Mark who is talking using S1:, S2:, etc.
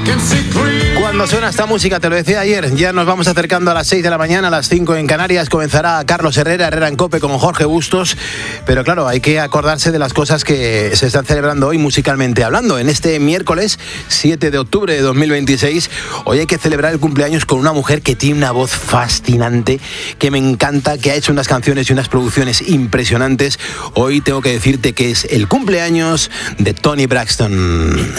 S1: Cuando suena esta música, te lo decía ayer, ya nos vamos acercando a las 6 de la mañana, a las 5 en Canarias, comenzará Carlos Herrera en COPE con Jorge Bustos, pero claro, hay que acordarse de las cosas que se están celebrando hoy musicalmente hablando. En este miércoles 7 de octubre de 2026, hoy hay que celebrar el cumpleaños con una mujer que tiene una voz fascinante, que me encanta, que ha hecho unas canciones y unas producciones impresionantes. Hoy tengo que decirte que es el cumpleaños de Toni Braxton.